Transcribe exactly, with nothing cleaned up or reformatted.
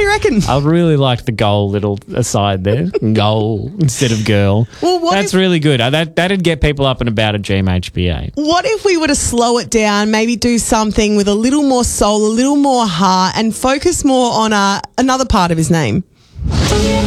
you reckon? I really liked the goal little aside there. Goal instead of girl. Well, what That's if- really good. Uh, That, that'd get people up and about at G M H B A. What if we were to slow it down, maybe do something with a little more soul, a little more heart, and focus more on uh, another part of his name?